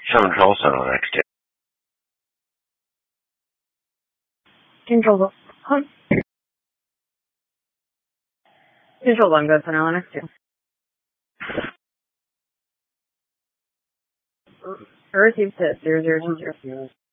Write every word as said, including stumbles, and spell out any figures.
Show control center next to Control. Huh? Control one, go to L N X two. Receive to zero zero two zero.